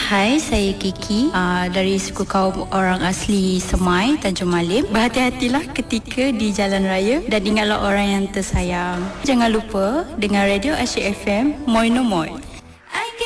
Hai, saya Kiki dari suku kaum orang asli Semai, Tanjung Malim. Berhati-hatilah ketika di jalan raya dan ingatlah orang yang tersayang. Jangan lupa dengar Radio Asyik FM, Moi No Moi.